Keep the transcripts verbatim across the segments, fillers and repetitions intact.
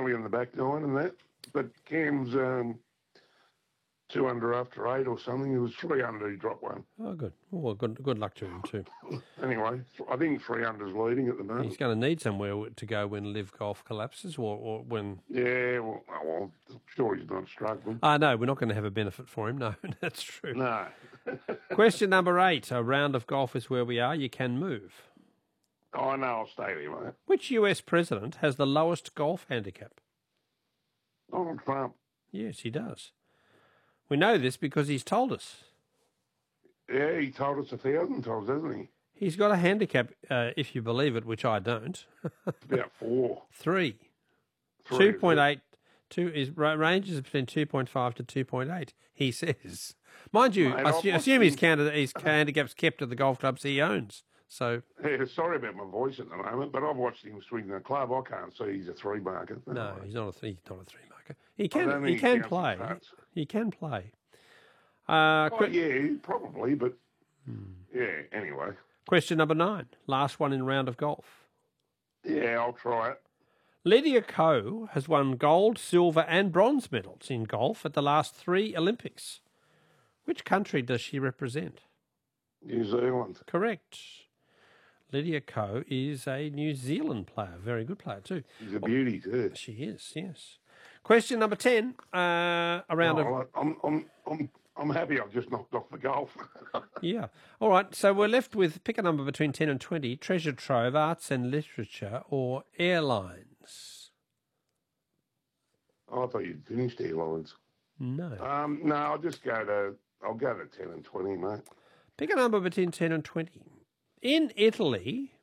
early in the back nine and that. But Cam's um, two under after eight or something. It was three under, he dropped one. Oh, good. Well, good good luck to him too. Anyway, I think three under's leading at the moment. He's going to need somewhere to go when Live Golf collapses or, or when... Yeah, well, well, I'm sure he's not struggling. Ah, no, we're not going to have a benefit for him. No, that's true. No. Question number eight. A round of golf is where we are. You can move. Oh, no, I'll stay there, mate. Which U S president has the lowest golf handicap? Donald Trump. Yes, he does. We know this because he's told us. Yeah, he told us a thousand times, hasn't he? He's got a handicap, uh, if you believe it, which I don't. About four. Three. Three, two point eight. Two is ranges between two point five to two point eight. He says, mind you, Mate, I I've assume, watched assume his, him- candidate, his handicap's kept at the golf clubs he owns. So Yeah, sorry about my voice at the moment, but I've watched him swing the club. I can't see he's a three marker. no, he's not a three, he's not a three marker. He don't can, think he he can counts play. his putts. He can play. Uh, Oh, que- yeah, probably, but Hmm. yeah, anyway. Question number nine. Last one in round of golf. Yeah, I'll try it. Lydia Ko has won gold, silver and bronze medals in golf at the last three Olympics. Which country does she represent? New Zealand. Correct. Lydia Ko is a New Zealand player. Very good player too. She's a beauty too. She is, yes. Question number ten. Uh, a round of... Oh, I'm, I'm, I'm, I'm happy I've just knocked off the golf. Yeah. All right, so we're left with pick a number between ten and twenty, treasure trove, arts and literature, or airlines. Oh, I thought you'd finished airlines. No. Um, no, I'll just go to, I'll go to ten and twenty, mate. Pick a number between ten and twenty. In Italy,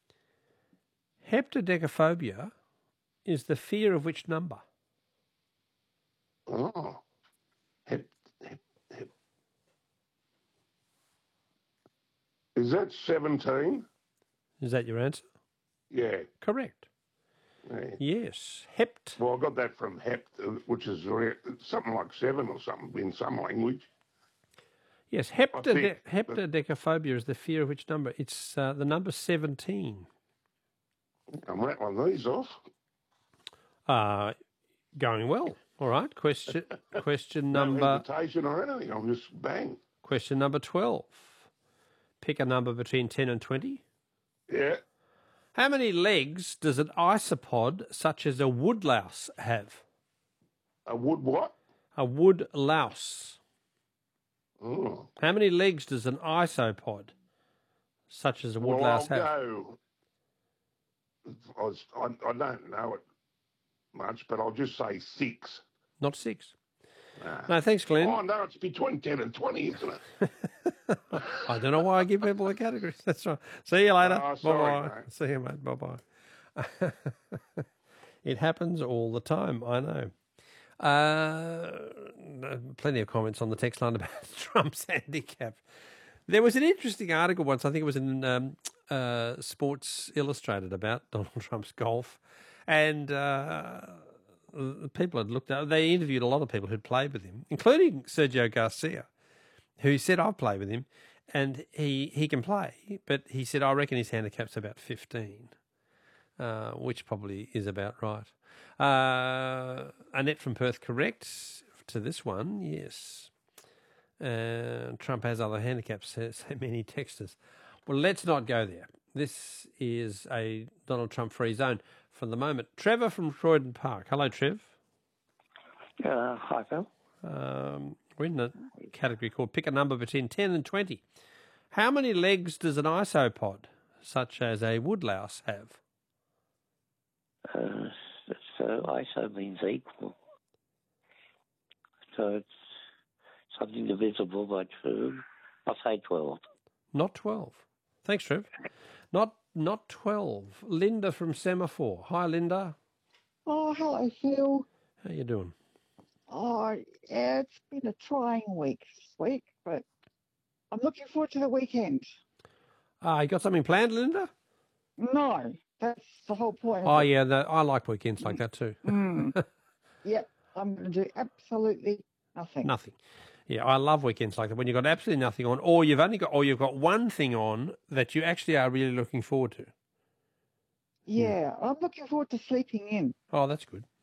heptadecaphobia is the fear of which number? Oh. Hep, hep, hep. Is that seventeen? Is that your answer? Yeah. Correct. yeah. Yes. Hept. Well, I got that from hept, uh, which is re- something like seven or something in some language. Yes, I heptade- think- heptadecaphobia is the fear of which number? It's uh, the number seventeen. I'm rattling these off. Uh, going well. All right. Question question No number hesitation or anything. I'm just bang. question number twelve. Pick a number between ten and twenty. Yeah. How many legs does an isopod such as a woodlouse have? A wood what? A woodlouse. Oh. How many legs does an isopod such as a Well, I'll woodlouse have? go. I, was, I, I don't know it much, but I'll just say six. Not six. Nah. No, thanks, Glenn. Oh, no, it's between ten and twenty, isn't it? I don't know why I give people the categories. That's right. See you later. Oh, sorry, Bye-bye. mate. See you, mate. Bye-bye. It happens all the time, I know. Uh, plenty of comments on the text line about Trump's handicap. There was an interesting article once, I think it was in um, uh, Sports Illustrated, about Donald Trump's golf. And uh, people had looked at, they interviewed a lot of people who'd played with him, including Sergio Garcia, who said, I've played with him, and he, he can play. But he said, I reckon his handicap's about fifteen, uh, which probably is about right. Uh, Annette from Perth, correct to this one, yes. Uh, Trump has other handicaps, so many texters. Well, let's not go there. This is a Donald Trump free zone for the moment. Trevor from Croydon Park. Hello, Trev. Uh, hi, Phil. Um, we're in a category called Pick a Number Between ten and twenty. How many legs does an isopod, such as a woodlouse, have? Uh, so I S O means equal. So it's something divisible by two. I'll say twelve. Not twelve. Thanks, Trev. Not not twelve. Linda from Semaphore. Hi, Linda. Oh, hello, Phil. How you doing? Oh, yeah, it's been a trying week this week, but I'm looking forward to the weekend. Ah, you got something planned, Linda? No, that's the whole point. of Oh, it. yeah, the, I like weekends like that too. Mm. Yep, I'm going to do absolutely nothing. Nothing. Yeah, I love weekends like that when you've got absolutely nothing on, or you've only got, or you've got one thing on that you actually are really looking forward to. Yeah, I'm looking forward to sleeping in. Oh, that's good.